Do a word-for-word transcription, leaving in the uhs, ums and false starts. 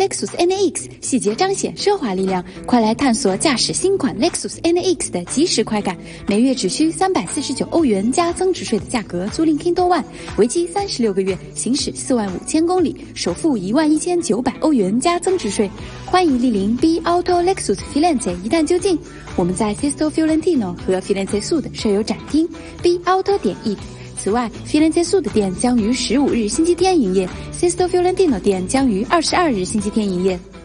Lexus N A X， 细节彰显奢华力量，快来探索驾驶新款 Lexus N A X 的即时快感。每月只需三百四十九欧元加增值税的价格租赁 Kindle One， 为期三十六个月，行驶四万五千公里，首付一万一千九百欧元加增值税。欢迎莅临 B Auto Lexus Firenze 一探究竟。我们在 Sesto Fiorentino 和 Firenze Sud 设有展厅 B Auto 点 E。此外 ，Firenze Sud 店将于十五日星期天营业 ，Sesto Fiorentino 店将于二十二日星期天营业。